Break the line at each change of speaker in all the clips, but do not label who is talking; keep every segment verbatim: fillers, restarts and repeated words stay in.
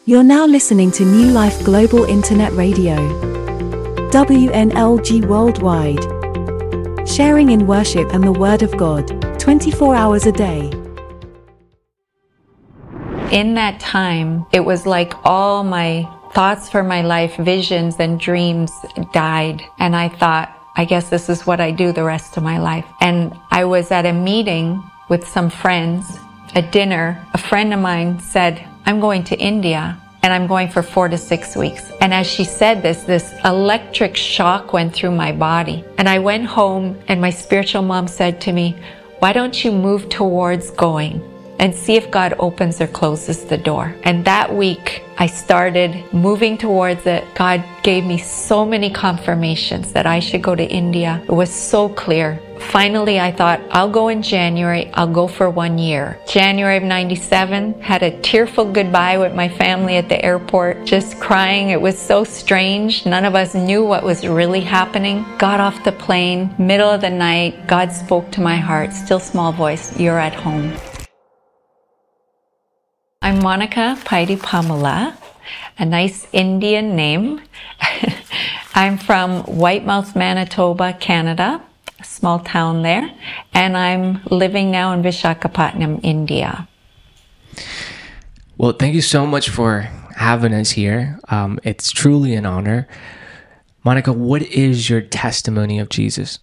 You're now listening to New Life Global Internet Radio, W N L G Worldwide, sharing in worship and the Word of God, twenty-four hours a day.
In that time, it was like all my thoughts for my life, visions and dreams died. And I thought, I guess this is what I do the rest of my life. And I was at a meeting with some friends, a dinner. A friend of mine said, I'm going to India and I'm going for four to six weeks. And as she said this, this electric shock went through my body. And I went home and my spiritual mom said to me, why don't you move towards going and see if God opens or closes the door? And that week, I started moving towards it. God gave me so many confirmations that I should go to India. It was so clear. Finally, I thought, I'll go in January. I'll go for one year. January of ninety-seven, had a tearful goodbye with my family at the airport, just crying. It was so strange. None of us knew what was really happening. Got off the plane, middle of the night. God spoke to my heart, still small voice, you're at home. I'm Monica Paidipamula, a nice Indian name. I'm from Whitemouth, Manitoba, Canada, a small town there, and I'm living now in Vishakhapatnam, India.
Well, thank you so much for having us here. Um, it's truly an honor. Monica, what is your testimony of Jesus?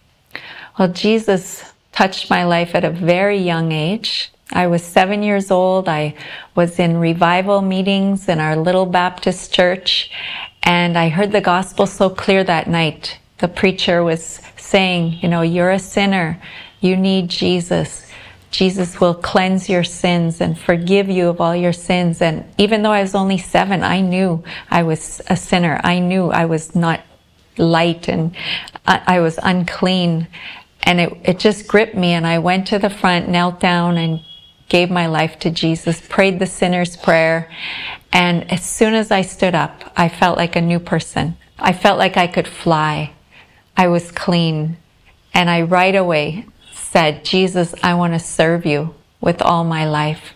Well, Jesus touched my life at a very young age. I was seven years old. I was in revival meetings in our little Baptist church, and I heard the gospel so clear that night. The preacher was saying, you know, you're a sinner. You need Jesus. Jesus will cleanse your sins and forgive you of all your sins. And even though I was only seven, I knew I was a sinner. I knew I was not light and I, I was unclean. And it, it just gripped me, and I went to the front, knelt down, and gave my life to Jesus, prayed the sinner's prayer, and as soon as I stood up, I felt like a new person. I felt like I could fly. I was clean, and I right away said, Jesus, I want to serve you with all my life.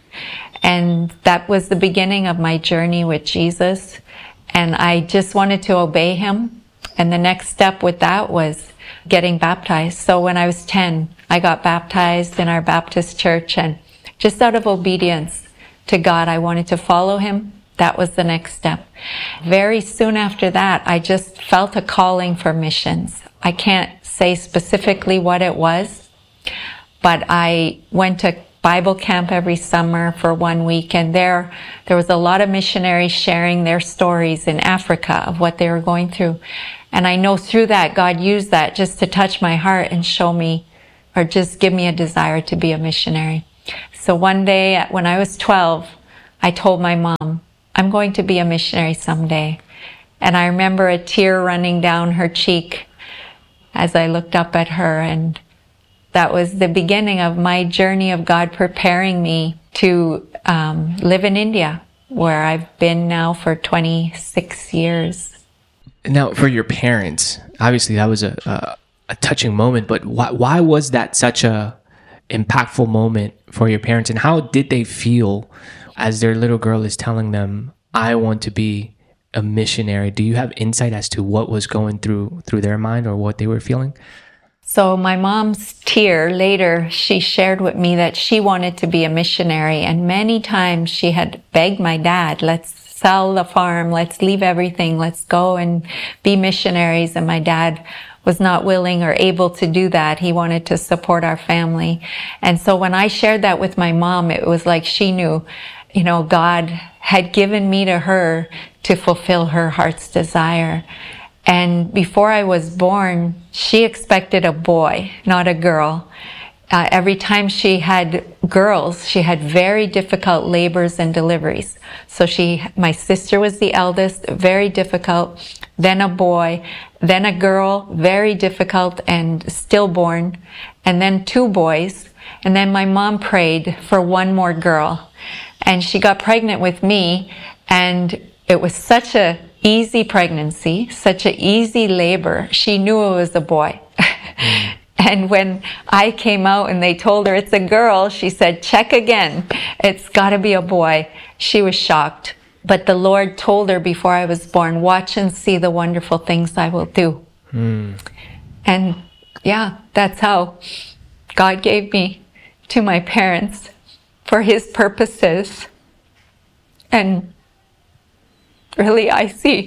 And that was the beginning of my journey with Jesus, and I just wanted to obey him. And the next step with that was getting baptized. So when I was ten, I got baptized in our Baptist church, and just out of obedience to God, I wanted to follow him. That was the next step. Very soon after that, I just felt a calling for missions. I can't say specifically what it was, but I went to Bible camp every summer for one week, and there, there was a lot of missionaries sharing their stories in Africa of what they were going through. And I know through that, God used that just to touch my heart and show me, or just give me a desire to be a missionary. So one day when I was twelve, I told my mom, I'm going to be a missionary someday. And I remember a tear running down her cheek as I looked up at her. And that was the beginning of my journey of God preparing me to um, live in India, where I've been now for twenty-six years.
Now, for your parents, obviously that was a, a, a touching moment, but why, why was that such a impactful moment for your parents, and how did they feel as their little girl is telling them, I want to be a missionary? Do you have insight as to what was going through through their mind or what they were feeling?
So my mom's tear later, she shared with me that she wanted to be a missionary, and many times she had begged my dad, let's sell the farm, let's leave everything, let's go and be missionaries. And my dad was not willing or able to do that. He wanted to support our family. And so when I shared that with my mom, it was like she knew, you know, God had given me to her to fulfill her heart's desire. And before I was born, she expected a boy, not a girl. Uh, every time she had girls, she had very difficult labors and deliveries. So she, my sister was the eldest, very difficult, then a boy, then a girl, very difficult and stillborn, and then two boys. And then my mom prayed for one more girl. And she got pregnant with me, and it was such a easy pregnancy, such an easy labor. She knew it was a boy. Mm. And when I came out and they told her it's a girl, she said, check again. It's got to be a boy. She was shocked. But the Lord told her before I was born, watch and see the wonderful things I will do. Mm. And yeah, that's how God gave me to my parents for his purposes. And really, I see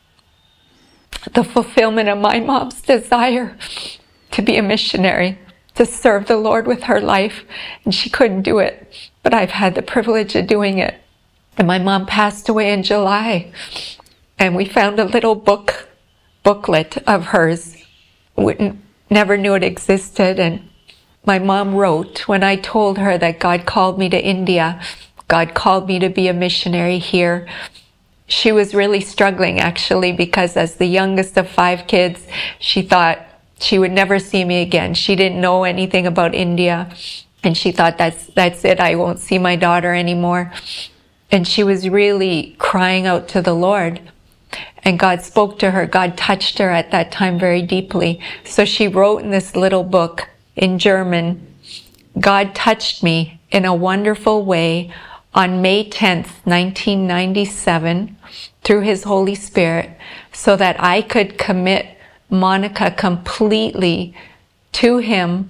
the fulfillment of my mom's desire to be a missionary, to serve the Lord with her life. And she couldn't do it, but I've had the privilege of doing it. And my mom passed away in July, and we found a little book, booklet of hers. We never knew it existed. And my mom wrote, when I told her that God called me to India, God called me to be a missionary here, she was really struggling, actually, because as the youngest of five kids, she thought she would never see me again. She didn't know anything about India, and she thought, that's that's it, I won't see my daughter anymore. And she was really crying out to the Lord. And God spoke to her. God touched her at that time very deeply. So she wrote in this little book in German, God touched me in a wonderful way on May tenth, nineteen ninety-seven, through his Holy Spirit, so that I could commit Monica completely to him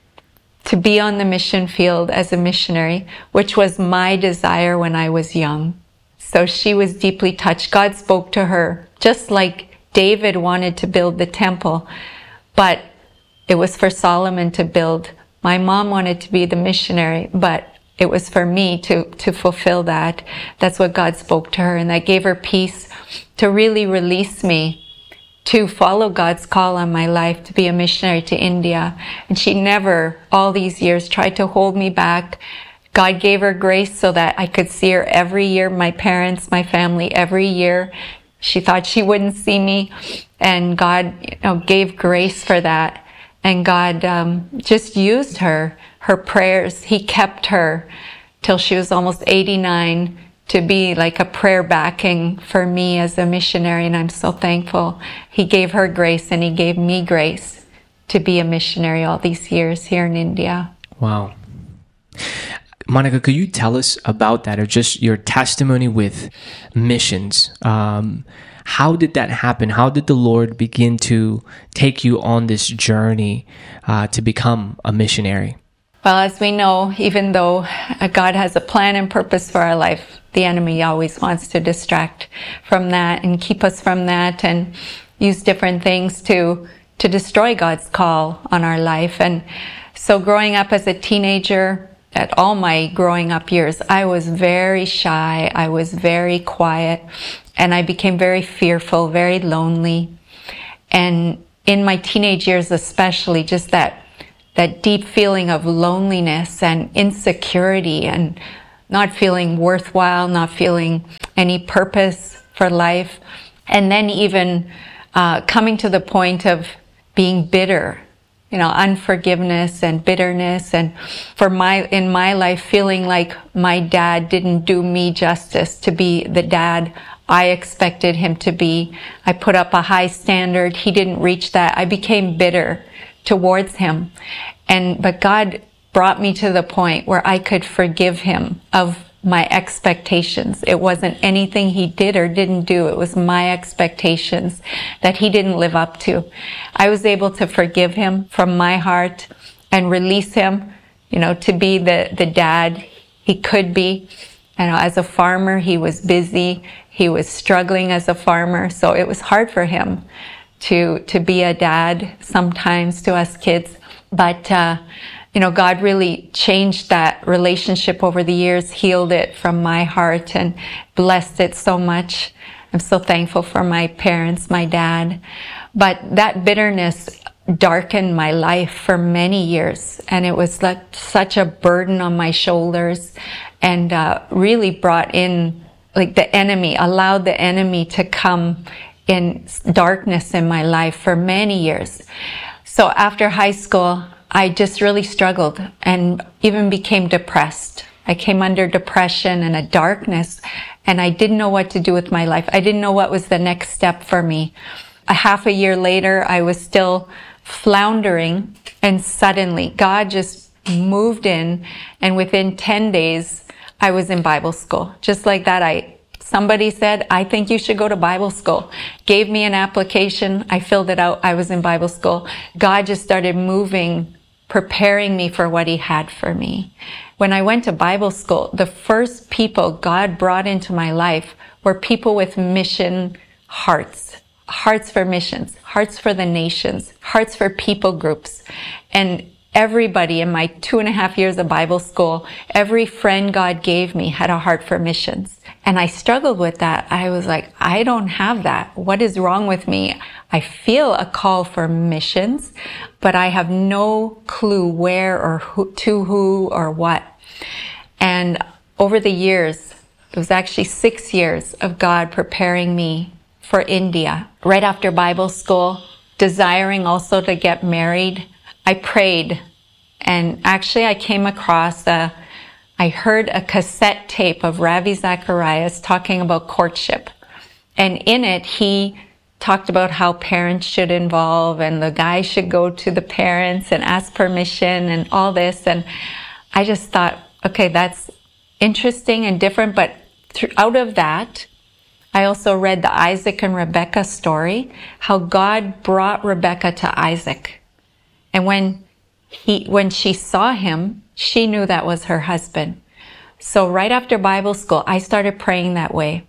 to be on the mission field as a missionary, which was my desire when I was young. So she was deeply touched. God spoke to her, just like David wanted to build the temple, but it was for Solomon to build. My mom wanted to be the missionary, but it was for me to, to fulfill that. That's what God spoke to her, and that gave her peace to really release me to follow God's call on my life to be a missionary to India. And she never, all these years, tried to hold me back. God gave her grace so that I could see her every year, my parents, my family, every year. She thought she wouldn't see me, and God, you know, gave grace for that. And God um, just used her, her prayers. He kept her till she was almost eighty-nine to be like a prayer backing for me as a missionary, and I'm so thankful. He gave her grace, and he gave me grace to be a missionary all these years here in India.
Wow. Monica, could you tell us about that, or just your testimony with missions? Um, how did that happen? How did the Lord begin to take you on this journey uh, to become a missionary?
Well, as we know, even though God has a plan and purpose for our life, the enemy always wants to distract from that and keep us from that, and use different things to to destroy God's call on our life. And so growing up as a teenager, at all my growing up years, I was very shy, I was very quiet, and I became very fearful, very lonely. And in my teenage years especially, just that that deep feeling of loneliness and insecurity, and not feeling worthwhile, not feeling any purpose for life. And then even uh, coming to the point of being bitter, you know, unforgiveness and bitterness. And for my, in my life, feeling like my dad didn't do me justice to be the dad I expected him to be. I put up a high standard. He didn't reach that. I became bitter towards him. And, but God brought me to the point where I could forgive him of my expectations. It wasn't anything he did or didn't do. It was my expectations that he didn't live up to. I was able to forgive him from my heart and release him, you know, to be the, the dad he could be. You know, as a farmer, he was busy. He was struggling as a farmer. So it was hard for him to, to be a dad sometimes to us kids. But, uh, you know, God really changed that relationship over the years, healed it from my heart, and blessed it so much. I'm so thankful for my parents, my dad. But that bitterness darkened my life for many years, and it was like such a burden on my shoulders, and uh, really brought in, like, the enemy, allowed the enemy to come in darkness in my life for many years. So after high school, I just really struggled and even became depressed. I came under depression and a darkness, and I didn't know what to do with my life. I didn't know what was the next step for me. A half a year later, I was still floundering, and suddenly God just moved in, and within ten days, I was in Bible school. Just like that, I Somebody said, I think you should go to Bible school. Gave me an application. I filled it out. I was in Bible school. God just started moving, preparing me for what he had for me. When I went to Bible school, the first people God brought into my life were people with mission hearts. Hearts for missions, hearts for the nations, hearts for people groups. And everybody in my two and a half years of Bible school, every friend God gave me had a heart for missions. And I struggled with that. I was like, I don't have that. What is wrong with me? I feel a call for missions, but I have no clue where or who, to who or what. And over the years, it was actually six years of God preparing me for India. Right after Bible school, desiring also to get married, I prayed. And actually I came across a, I heard a cassette tape of Ravi Zacharias talking about courtship. And in it, he talked about how parents should involve and the guy should go to the parents and ask permission and all this. And I just thought, okay, that's interesting and different. But through, out of that, I also read the Isaac and Rebecca story, how God brought Rebecca to Isaac. And when he, when she saw him, she knew that was her husband. So right after Bible school, I started praying that way.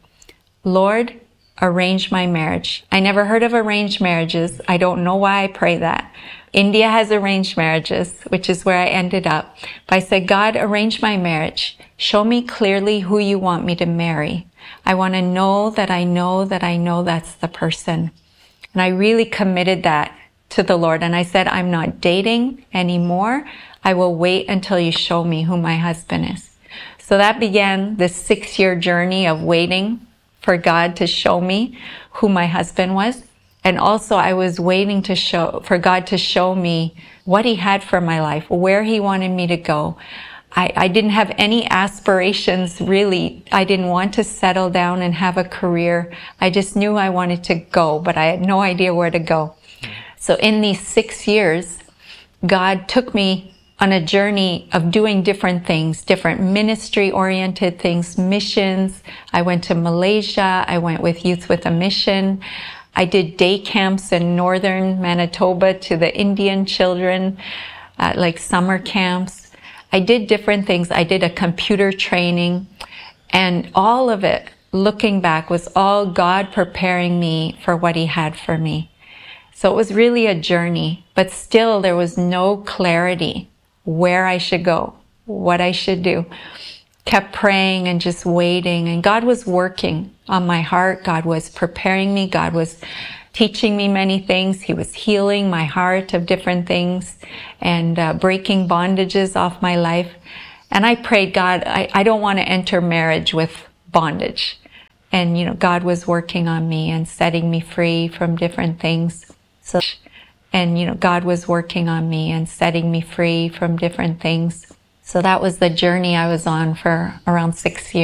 Lord, arrange my marriage. I never heard of arranged marriages. I don't know why I pray that. India has arranged marriages, which is where I ended up. But I said, God, arrange my marriage. Show me clearly who you want me to marry. I want to know that I know that I know that's the person. And I really committed that to the Lord. And I said, I'm not dating anymore. I will wait until you show me who my husband is. So that began this six-year journey of waiting for God to show me who my husband was. And also I was waiting to show, for God to show me what he had for my life, where he wanted me to go. I, I didn't have any aspirations, really. I didn't want to settle down and have a career. I just knew I wanted to go, but I had no idea where to go. So in these six years, God took me on a journey of doing different things, different ministry-oriented things, missions. I went to Malaysia. I went with Youth with a Mission. I did day camps in northern Manitoba to the Indian children, uh, like summer camps. I did different things. I did a computer training, and all of it, looking back, was all God preparing me for what he had for me. So it was really a journey, but still there was no clarity where I should go, what I should do. Kept praying and just waiting, and God was working on my heart. God was preparing me. God was teaching me many things. He was healing my heart of different things and uh, breaking bondages off my life. And I prayed, God, I, I don't want to enter marriage with bondage. And, you know, God was working on me and setting me free from different things. So, and, you know, God was working on me and setting me free from different things. So that was the journey I was on for around six years.